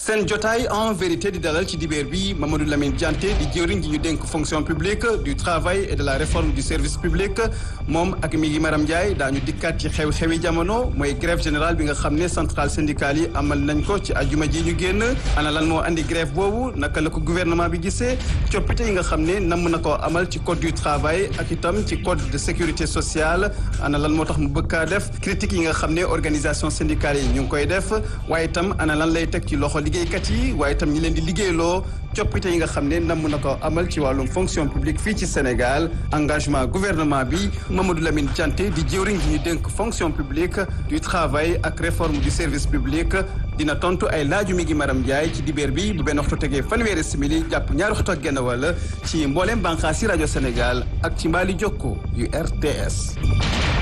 seen jotaay en vérité di dalal ci dibéer bi Mamadou Lamine Dianté di jëwriñ ji ñu dénk fonction publique du travail et de la réforme du service public moom ak mi ngi Maram Ndiaye daañu dikkaat ci xew-xewi jamono mooy grève générale bi nga xam ne centrale syndicale yi amal nañ ko ci ajuma ji ñu génn ana lan moo andi grève boobu naka la ko gouvernement bi gisee coppite yi nga xam ne namm na ko amal ci code du travail ak itam ci code de sécurité sociale ana lan moo tax mu bëgg kaa def critique yi nga xam ne organisation syndicale yi ñu ngi koy def waaye itam ana lan lay teg ci loxo liggéeykat yi waaye itam ñi leen di liggéeyloo coppite yi nga xam ne namm na ko amal ci wàllum fonction publique fii ci Sénégal engagement gouvernement bi Mamadou Lamine Dianté di jëwriñ ji ñu dénk fonction publique du travail ak réforme du service public dina tontu ay laaju mi ngi Maram Ndiaye ci dibéer bi bu benn waxtu tegee fanweeri simili jàpp ñaari waxtu ak genn wàll ci mbooleem bànqaasi rajo Sénégal ak ci mbaali jokko yu RTS.